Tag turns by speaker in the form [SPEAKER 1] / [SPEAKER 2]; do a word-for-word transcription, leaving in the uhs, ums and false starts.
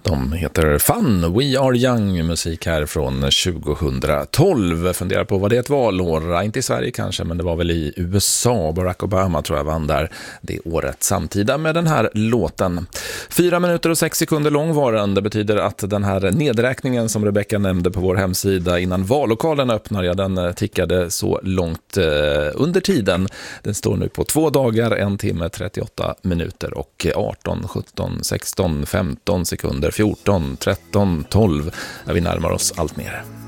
[SPEAKER 1] De heter Fun, We Are Young, musik här från tjugohundratolv. Funderar på vad det är ett valår, inte i Sverige kanske, men det var väl i U S A. Barack Obama tror jag vann där det året samtida med den här låten. Fyra minuter och sex sekunder lång var den. Det betyder att den här nedräkningen som Rebecca nämnde på vår hemsida innan vallokalen öppnar, ja, den tickade så långt eh, under tiden. Den står nu på två dagar, en timme, trettioåtta minuter och arton, sjutton, sexton, femton sekunder, fjorton, tretton, tolv. Ja, vi närmar oss allt mer.